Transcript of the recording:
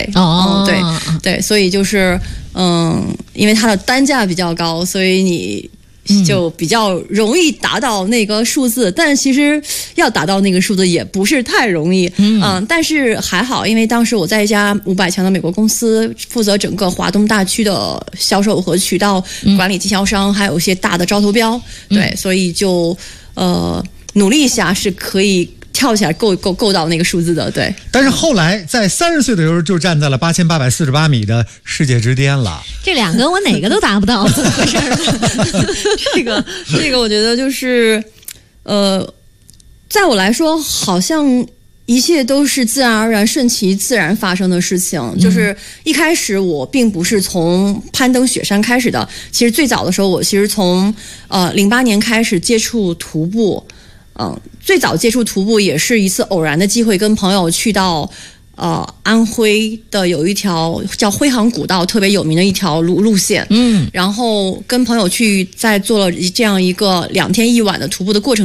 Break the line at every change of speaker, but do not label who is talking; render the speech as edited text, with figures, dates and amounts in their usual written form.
对，所以就是因为它的单价比较高，所以你就比较容易达到那个数字，但其实要达到那个数字也不是太容易。但是还好，因为当时我在一家500强的美国公司，负责整个华东大区的销售和渠道管理、经销商，还有一些大的招投标，对，所以就努力一下是可以跳起来够到那个数字的，对。
但是后来在30岁的时候就站在了8848米的世界之巅了。
这两个我哪个都达不到，怎么回事？
这个我觉得就是在我来说好像一切都是自然而然、顺其自然发生的事情。就是一开始我并不是从攀登雪山开始的，其实最早的时候我其实从08年开始接触徒步。最早接触徒步也是一次偶然的机会，跟朋友去到安徽的有一条叫徽杭古道，特别有名的一条路线。然后跟朋友去在做了这样一个2天1晚的徒步的过程